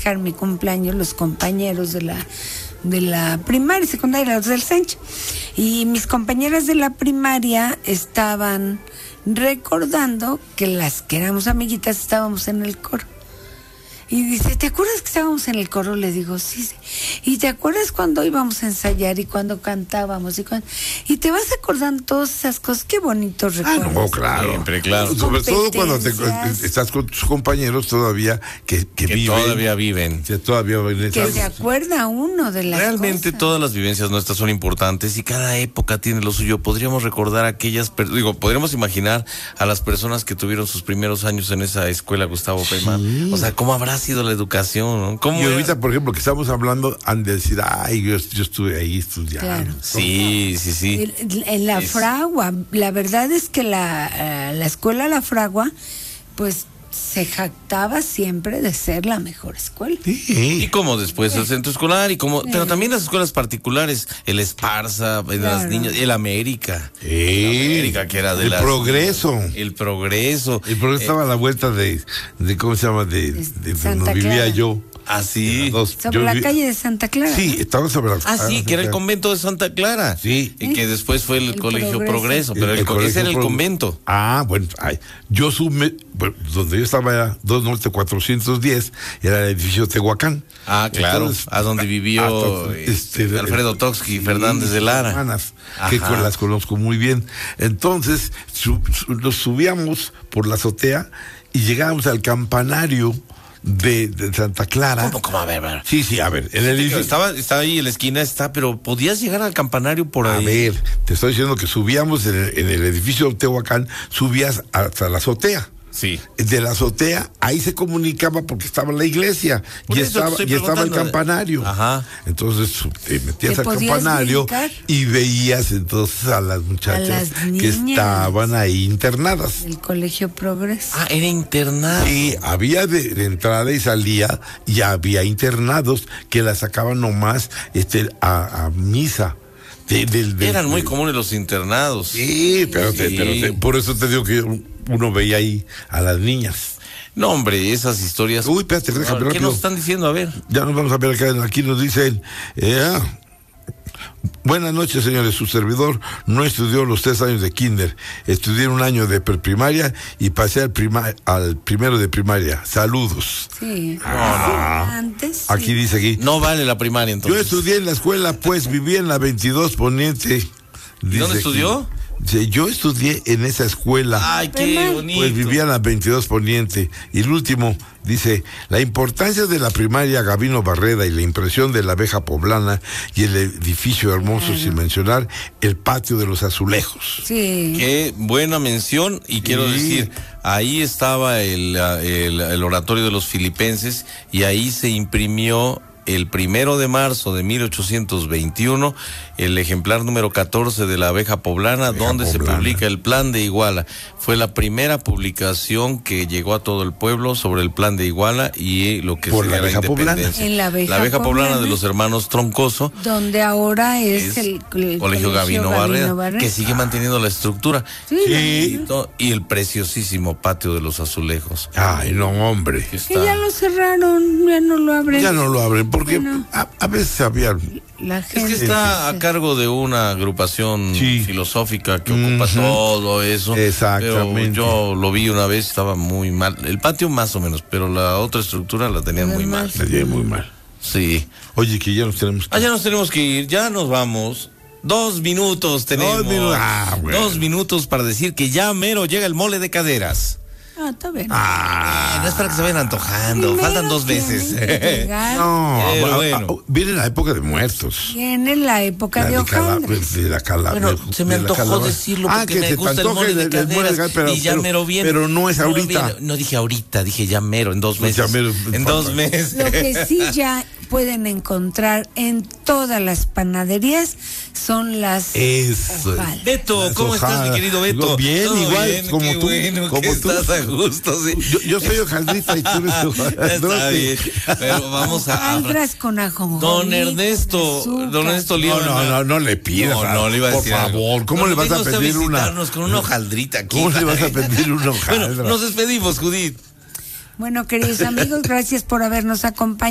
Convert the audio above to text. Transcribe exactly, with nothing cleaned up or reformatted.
festejar mi cumpleaños los compañeros de la de la primaria y secundaria, los del Sánchez. Y mis compañeras de la primaria estaban recordando que las que éramos amiguitas estábamos en el coro. Y dice, ¿te acuerdas que estábamos en el coro? Le digo, sí, sí. ¿Y te acuerdas cuando íbamos a ensayar y cuando cantábamos? Y, cuando... y te vas acordando todas esas cosas. Qué bonitos recuerdos. Ah, no, claro. Siempre, claro. Sobre todo cuando te, estás con tus compañeros todavía que, que, que viven. todavía viven. Que todavía viven. Que se acuerda uno de las Realmente cosas. Todas las vivencias nuestras son importantes y cada época tiene lo suyo. Podríamos recordar aquellas, per... digo, podríamos imaginar a las personas que tuvieron sus primeros años en esa escuela Gustavo Pemán. Sí. O sea, ¿cómo habrá sido la educación? ¿No? ¿Cómo y ahorita, era? por ejemplo, que estamos hablando, han de decir, ay, yo, yo estuve ahí estudiando. Claro. Sí, sí, sí. En la es... Fragua, la verdad es que la, la escuela La Fragua, pues se jactaba siempre de ser la mejor escuela. Sí. Y como después el centro escolar, y como, sí. pero también las escuelas particulares, el Esparza, claro. las niñas, el América. Sí. El América, que era de el las, progreso. El progreso. El progreso eh, estaba a la vuelta de, de ¿cómo se llama? De, de, de donde vivía yo. Ah, sí. Dos, sobre yo la vi... calle de Santa Clara. Sí, ¿no? estaba sobre la Ah, sí, que era el convento de Santa Clara. Sí. Y que después fue el, el Colegio Progreso, Progreso pero el, el, el ese era el Pro... convento. Ah, bueno, ay, yo sume, bueno, donde yo estaba era dos Norte cuatrocientos diez, era el edificio Tehuacán. Ah, claro, Entonces, a donde vivió a, eh, este, Alfredo Toxqui, sí, Fernández de Lara. Hermanas, que con, las conozco muy bien. Entonces, su, su, nos subíamos por la azotea y llegábamos al campanario De, de Santa Clara. ¿Cómo, cómo? A ver, a ver. Sí, sí, a ver. En el edificio... estaba, estaba ahí en la esquina, está, pero podías llegar al campanario por ahí. A ver, te estoy diciendo que subíamos en el, en el edificio Tehuacán, subías hasta la azotea. Sí. De la azotea, ahí se comunicaba porque estaba la iglesia y estaba, y estaba el campanario. Ajá. Entonces te metías al campanario brincar? y veías entonces a las muchachas a las que estaban ahí internadas. El Colegio Progreso. Ah, era internado. Sí, había de, de entrada y salida y había internados que la sacaban nomás este, a, a misa. De, de, de, Eran de, muy comunes los internados. Sí, pero, sí. Te, pero te, por eso te digo que uno veía ahí a las niñas. No, hombre, esas historias. Uy, espérate, déjame. ¿Qué rápido. nos están diciendo? A ver. Ya nos vamos a ver acá. Aquí nos dicen. Eh, Buenas noches, señores. Su servidor no estudió los tres años de kinder. Estudié un año de preprimaria y pasé al, prima, al primero de primaria. Saludos. Sí. Ah, sí antes. Sí. Aquí dice aquí. No vale la primaria, entonces. Yo estudié en la escuela, pues viví en la veintidós Poniente. ¿Y dónde estudió? Sí, yo estudié en esa escuela. Ay, qué bonito. Pues vivía en la veintidós Poniente. Y el último dice, la importancia de la primaria Gabino Barreda y la impresión de la abeja poblana y el edificio hermoso, claro. sin mencionar el patio de los azulejos. Sí. Qué buena mención. Y sí. quiero decir, ahí estaba el, el, el oratorio de los filipenses y ahí se imprimió el primero de marzo de mil ochocientos veintiuno, el ejemplar número catorce de la abeja poblana, abeja donde poblana. se publica el plan de Iguala. Fue la primera publicación que llegó a todo el pueblo sobre el plan de Iguala y lo que Por sería la, la independencia. En la abeja, la abeja poblana, poblana de los hermanos Troncoso. Donde ahora es, es el, el Colegio Gabino Barreda, Barreda, que sigue manteniendo la estructura. Sí. sí. Y, y el preciosísimo patio de los azulejos. Ay, no, hombre. Que, que ya lo cerraron, ya no lo abren. Ya no lo abren. Porque bueno, a, a veces había... La gente es que está a cargo de una agrupación sí. filosófica que ocupa uh-huh. todo eso. Exactamente. Pero yo lo vi una vez, estaba muy mal. El patio más o menos, pero la otra estructura la tenían muy mal. La tenían muy mal. Sí. Oye, que ya nos tenemos que... Ah, ya nos tenemos que ir, ya nos vamos. Dos minutos tenemos. Dos minutos, ah, bueno. Dos minutos para decir que ya mero llega el mole de caderas. Ah, está bien. Ah, no es para que se vayan antojando. Primero faltan dos meses. No, pero bueno. Viene la época de muertos. Viene la época la de hojaldres. De la cala, bueno, de, se me de antojó decirlo porque ah, que me gusta el mole de caderas. De pero, y ya pero, mero viene. Pero no es ahorita. No, no dije ahorita, dije ya mero, en dos meses. Pues mero, en dos forma. meses. Lo que sí ya pueden encontrar en todas las panaderías son las Eso. Beto, las ¿cómo estás, mi querido Beto? Bien, Todo igual, bien, como tú. Bueno, como que tú. Estás a gusto, sí. Yo, yo soy hojaldrita y tú eres hojaldrita. Está bien, pero vamos a... Hojaldras con ajonjolí. Don Ernesto, don Ernesto Lío. No, no, no, no le pidas. No, no le iba a decir Por favor, algo. ¿cómo no, le vas a pedir una? con una hojaldrita aquí. ¿Cómo le vas a pedir una hojaldra? Bueno, nos despedimos, Judith. Bueno, queridos amigos, gracias por habernos acompañado.